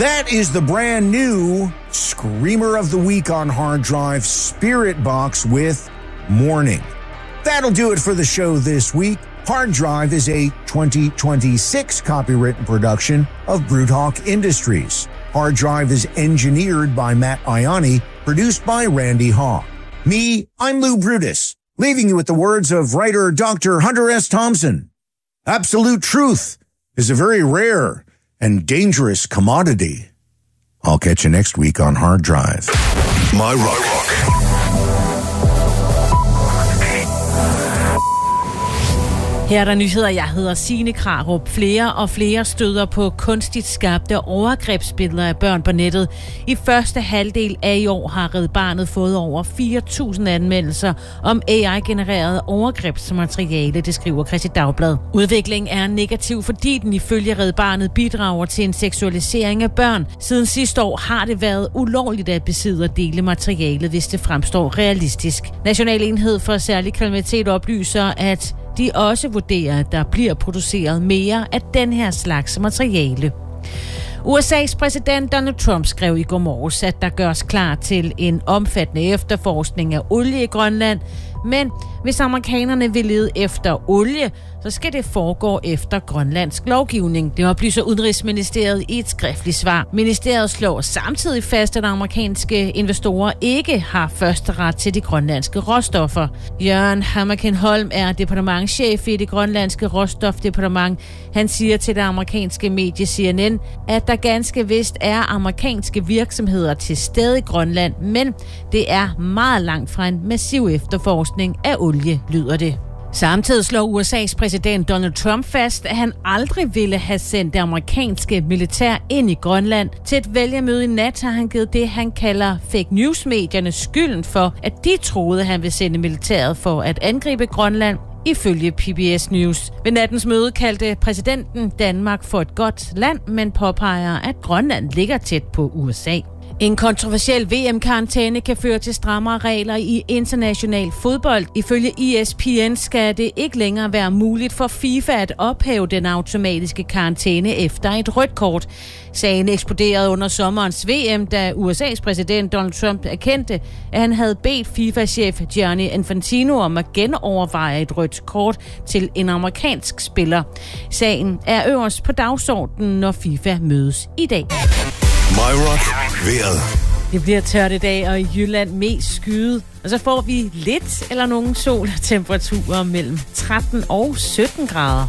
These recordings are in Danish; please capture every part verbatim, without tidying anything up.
That is the brand new Screamer of the Week on Hard Drive, Spiritbox with Morning. That'll do it for the show this week. Hard Drive is a twenty twenty-six copywritten production of Broodhawk Industries. Hard Drive is engineered by Matt Ianni, produced by Randy Haw. Me, I'm Lou Brutus, leaving you with the words of writer Doctor Hunter S. Thompson. Absolute truth is a very rare and dangerous commodity. I'll catch you next week on Hard Drive. My Rock. Her er der nyheder. Jeg hedder Signe Krarup. Flere og flere støder på kunstigt skabte overgrebsbilleder af børn på nettet. I første halvdel af i år har Red Barnet fået over fire tusind anmeldelser om A I-genereret overgrebsmateriale, det skriver Kristeligt Dagblad. Udviklingen er negativ, fordi den ifølge Red Barnet bidrager til en seksualisering af børn. Siden sidste år har det været ulovligt at besidde og dele materialet, hvis det fremstår realistisk. National Enhed for Særlig Kriminalitet oplyser, at de også vurderer, at der bliver produceret mere af den her slags materiale. U S A's præsident Donald Trump skrev i går morges, at der gøres klar til en omfattende efterforskning af olie i Grønland. Men hvis amerikanerne vil lede efter olie, så skal det foregå efter grønlandsk lovgivning. Det oplyser Udenrigsministeriet i et skriftligt svar. Ministeriet slår samtidig fast, at amerikanske investorer ikke har første ret til de grønlandske råstoffer. Jørgen Hammerken Holm er departementschef i det grønlandske råstofdepartement. Han siger til det amerikanske medie C N N, at der ganske vist er amerikanske virksomheder til stede i Grønland, men det er meget langt fra en massiv efterforskning af olie, lyder det. Samtidig slår U S A's præsident Donald Trump fast, at han aldrig ville have sendt det amerikanske militær ind i Grønland. Til et vælgermøde i nat har han givet det, han kalder fake news-medierne skylden for, at de troede, han ville sende militæret for at angribe Grønland. Ifølge P B S News. Ved nattens møde kaldte præsidenten Danmark for et godt land, men påpeger, at Grønland ligger tæt på U S A. En kontroversiel V M-karantæne kan føre til strammere regler i international fodbold. Ifølge E S P N skal det ikke længere være muligt for FIFA at ophæve den automatiske karantæne efter et rødt kort. Sagen eksploderede under sommerens V M, da U S A's præsident Donald Trump erkendte, at han havde bedt FIFA-chef Gianni Infantino om at genoverveje et rødt kort til en amerikansk spiller. Sagen er øverst på dagsordenen, når FIFA mødes i dag. My Rock vejret. Det bliver tørt i dag, og i Jylland mest skyet. Og så får vi lidt eller nogen sol, temperaturer mellem tretten og sytten grader.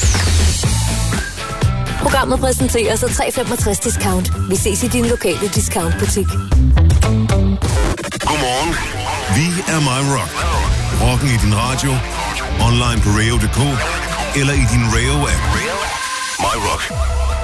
Programmet præsenteres af tre komma femogtres discount. Vi ses i din lokale discountbutik. Godmorgen. Vi er My Rock. Rocken i din radio, online på radio punktum d k eller i din Radio-app. My Rock.